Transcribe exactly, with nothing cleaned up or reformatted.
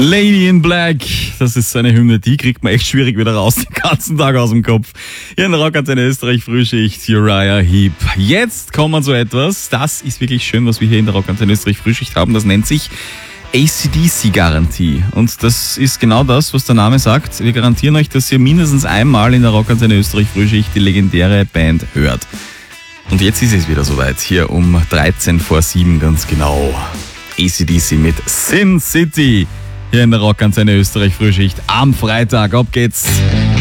Lady in Black, das ist so eine Hymne, die kriegt man echt schwierig wieder raus, den ganzen Tag aus dem Kopf. Hier in der Rockantenne Österreich Frühschicht, Uriah Heep. Jetzt kommen wir zu etwas, das ist wirklich schön, was wir hier in der Rockantenne Österreich Frühschicht haben, das nennt sich A C D C-Garantie. Und das ist genau das, was der Name sagt. Wir garantieren euch, dass ihr mindestens einmal in der Rockantenne Österreich Frühschicht die legendäre Band hört. Und jetzt ist es wieder soweit, hier um dreizehn vor sieben ganz genau. A C D C mit Sin City. Hier in der Rockantenne Österreich Frühschicht am Freitag. Ab geht's.